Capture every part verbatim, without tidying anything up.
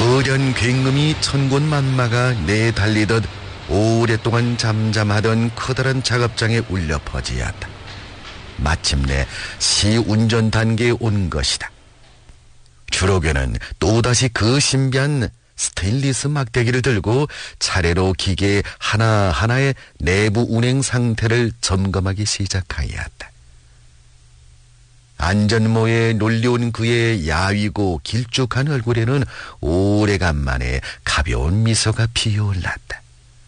거대한 굉음이 천군만마가 내달리듯 오랫동안 잠잠하던 커다란 작업장에 울려 퍼지었다. 마침내 시운전 단계에 온 것이다. 주로교는 또다시 그 신비한 스테인리스 막대기를 들고 차례로 기계 하나하나의 내부 운행 상태를 점검하기 시작하였다. 안전모에 놀려온 그의 야위고 길쭉한 얼굴에는 오래간만에 가벼운 미소가 피어올랐다.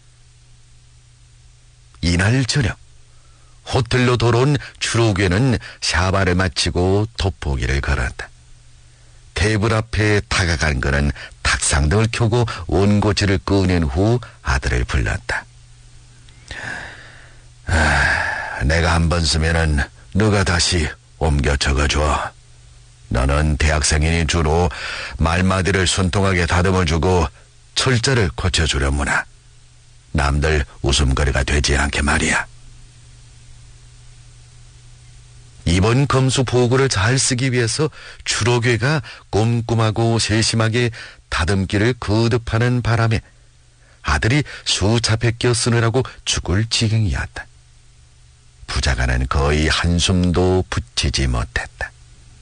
이날 저녁 호텔로 돌아온 추로괴는 샤바를 마치고 돋보기를 걸었다. 테이블 앞에 다가간 그는 탁상등을 켜고 원고지를 꺼낸 후 아들을 불렀다. 아, 내가 한 번 쓰면은 너가 다시 옮겨 적어줘. 너는 대학생이니 주로 말마디를 순통하게 다듬어주고 철자를 고쳐주려무나. 남들 웃음거리가 되지 않게 말이야. 이번 검수 보고를 잘 쓰기 위해서 추로괴가 꼼꼼하고 세심하게 다듬기를 거듭하는 바람에 아들이 수차례 껴 쓰느라고 죽을 지경이었다. 부자가는 거의 한숨도 붙이지 못했다.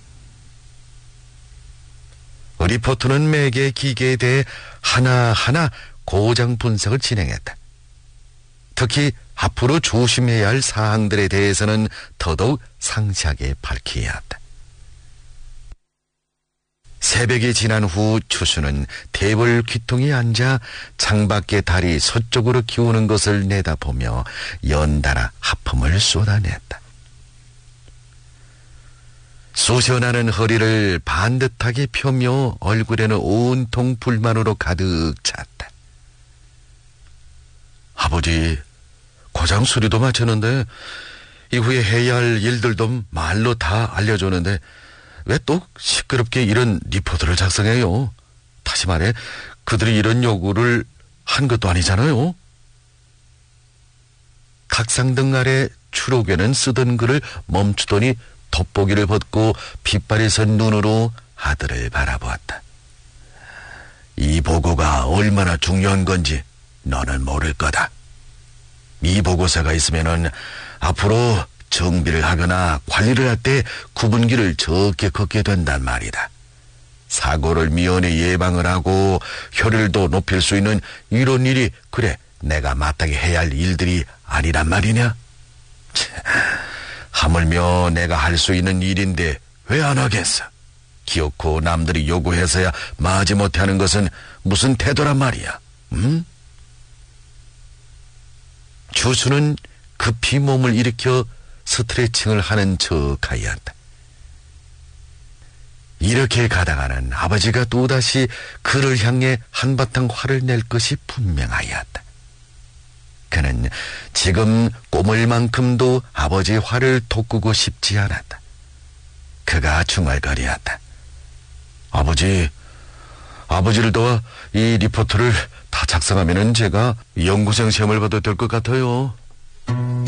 리포터는 매개 기계에 대해 하나하나 고장 분석을 진행했다. 특히 앞으로 조심해야 할 사항들에 대해서는 더더욱 상세하게 밝혀야 한다. 새벽이 지난 후 추수는 테이블 귀퉁이에 앉아 창밖에 달이 서쪽으로 기우는 것을 내다보며 연달아 하품을 쏟아냈다. 쑤셔나는 허리를 반듯하게 펴며 얼굴에는 온통 불만으로 가득 찼다. 아버지, 고장 수리도 마쳤는데 이후에 해야 할 일들도 말로 다 알려줬는데 왜 또 시끄럽게 이런 리포트를 작성해요? 다시 말해 그들이 이런 요구를 한 것도 아니잖아요. 탁상등 아래 추로괴는 쓰던 글을 멈추더니 돋보기를 벗고 핏발이 선 눈으로 아들을 바라보았다. 이 보고가 얼마나 중요한 건지 너는 모를 거다. 이 보고서가 있으면은 앞으로 정비를 하거나 관리를 할 때 구분기를 적게 걷게 된단 말이다. 사고를 미연에 예방을 하고 효율도 높일 수 있는 이런 일이 그래 내가 마땅히 해야 할 일들이 아니란 말이냐? 하물며 내가 할 수 있는 일인데 왜 안 하겠어? 기어코 남들이 요구해서야 마지못해 하는 것은 무슨 태도란 말이야? 응? 주수는 급히 몸을 일으켜 스트레칭을 하는 척하였다. 이렇게 가다가는 아버지가 또다시 그를 향해 한바탕 화를 낼 것이 분명하였다. 그는 지금 꼬물 만큼도 아버지의 화를 돋구고 싶지 않았다. 그가 중얼거리었다. 아버지, 아버지를 도와 이 리포트를 다 작성하면은 제가 연구생 시험을 봐도 될 것 같아요.